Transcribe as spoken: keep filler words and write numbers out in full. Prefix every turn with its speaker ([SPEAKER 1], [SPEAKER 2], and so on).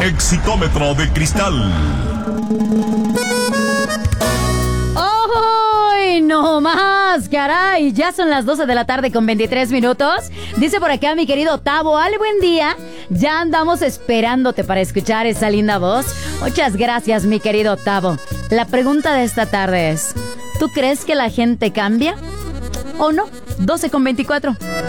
[SPEAKER 1] Exitómetro de cristal.
[SPEAKER 2] ¡Ay, no más! ¡Caray! Ya son las doce de la tarde con veintitrés minutos. Dice por acá mi querido Tavo, ¡ale, buen día! Ya andamos esperándote para escuchar esa linda voz. Muchas gracias, mi querido Tavo. La pregunta de esta tarde es, ¿tú crees que la gente cambia? ¿O no? doce con veinticuatro.